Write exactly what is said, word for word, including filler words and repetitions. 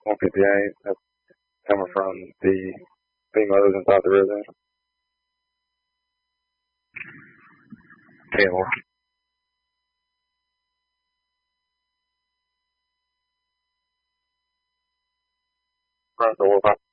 one fifty-eight. That's coming from the females inside the residence. Taylor. Front door.